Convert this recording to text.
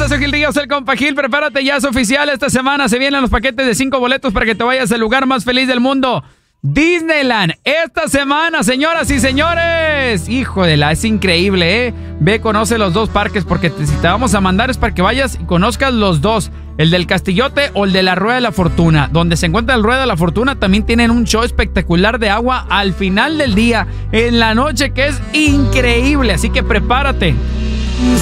yo soy Gil Ríos, el compa Gil. Prepárate, ya es oficial. Esta semana se vienen los paquetes de 5 boletos para que te vayas al lugar más feliz del mundo, Disneyland. Esta semana, señoras y señores. Híjole, es increíble, ¿eh? Ve, conoce los dos parques, porque si te vamos a mandar es para que vayas y conozcas los dos. El del Castillote o el de la Rueda de la Fortuna. Donde se encuentra el Rueda de la Fortuna también tienen un show espectacular de agua al final del día, en la noche, que es increíble. Así que prepárate.